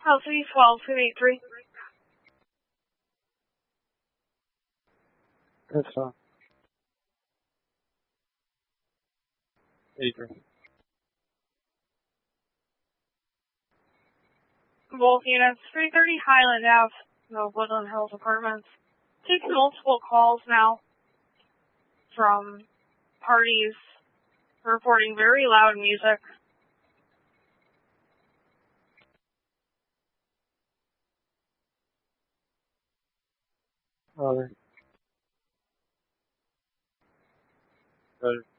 LC 12283. That's fine. 83. Both units, 330 Highland Ave, the Woodland Hills Apartments. Taking multiple calls now from parties reporting very loud music. Alright. Better.